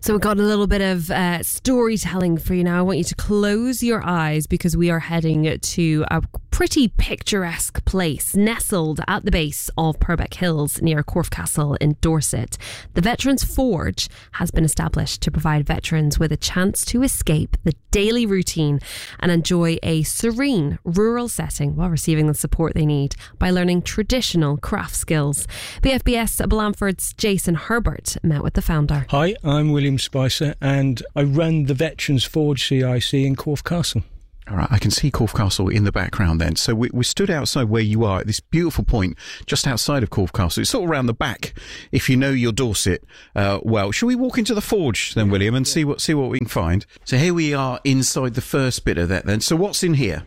So we've got a little bit of storytelling for you now. I want you to close your eyes because we are heading to a pretty picturesque place nestled at the base of Purbeck Hills near Corfe Castle in Dorset. The Veterans Forge has been established to provide veterans with a chance to escape the daily routine and enjoy a serene rural setting while receiving the support they need by learning traditional craft skills. BFBS Blandford's Jason Herbert met with the founder. Hi, I'm William Spicer and I run the Veterans Forge CIC in Corfe Castle. All right, I can see Corfe Castle in the background then. So we stood outside where you are at this beautiful point just outside of Corfe Castle. It's sort of around the back if you know your Dorset well. Shall we walk into the forge then, William, and see what we can find? So here we are inside the first bit of that then. So what's in here?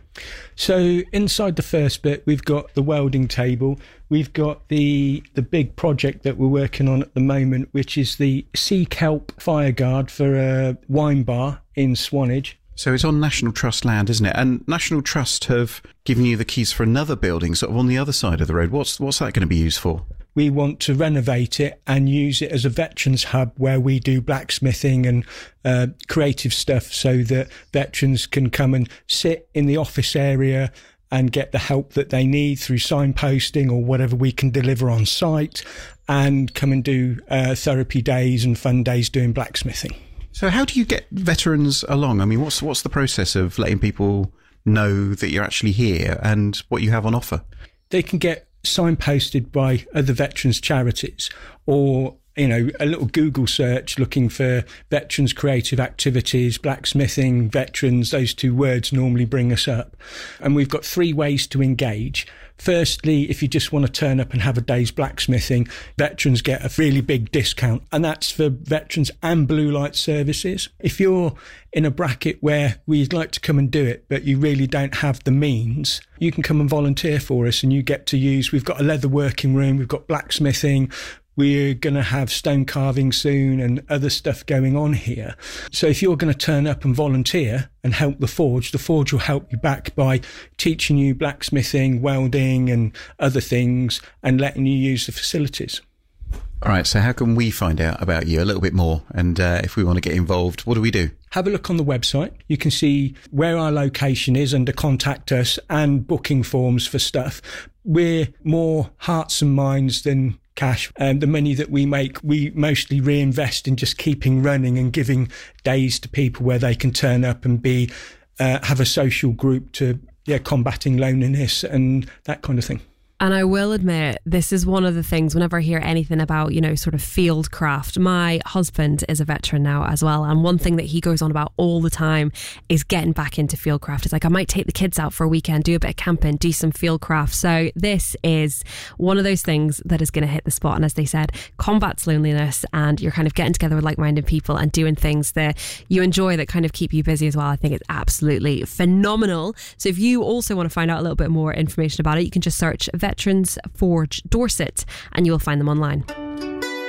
So inside the first bit, we've got the welding table. We've got the big project that we're working on at the moment, which is the Sea Kelp Fire Guard for a wine bar in Swanage. So it's on National Trust land, isn't it? And National Trust have given you the keys for another building sort of on the other side of the road. What's that going to be used for? We want to renovate it and use it as a veterans hub where we do blacksmithing and creative stuff so that veterans can come and sit in the office area and get the help that they need through signposting or whatever we can deliver on site, and come and do therapy days and fun days doing blacksmithing. So how do you get veterans along? I mean, what's the process of letting people know that you're actually here and what you have on offer? They can get signposted by other veterans charities, or a little Google search looking for veterans creative activities, blacksmithing, veterans. Those two words normally bring us up. And we've got 3 ways to engage. Firstly, if you just want to turn up and have a day's blacksmithing, veterans get a really big discount, and that's for veterans and blue light services. If you're in a bracket where we'd like to come and do it, but you really don't have the means, you can come and volunteer for us, and you get to use, we've got a leather working room, we've got blacksmithing, we're going to have stone carving soon and other stuff going on here. So if you're going to turn up and volunteer and help the forge will help you back by teaching you blacksmithing, welding and other things and letting you use the facilities. All right, so how can we find out about you a little bit more? And if we want to get involved, what do we do? Have a look on the website. You can see where our location is under Contact Us and booking forms for stuff. We're more hearts and minds than cash. The money that we make, we mostly reinvest in just keeping running and giving days to people where they can turn up and have a social group to combating loneliness and that kind of thing. And I will admit, this is one of the things, whenever I hear anything about, sort of field craft, my husband is a veteran now as well. And one thing that he goes on about all the time is getting back into field craft. It's like, I might take the kids out for a weekend, do a bit of camping, do some field craft. So this is one of those things that is going to hit the spot. And as they said, combats loneliness, and you're kind of getting together with like-minded people and doing things that you enjoy that kind of keep you busy as well. I think it's absolutely phenomenal. So if you also want to find out a little bit more information about it, you can just search Veterans Forge Dorset and you will find them online.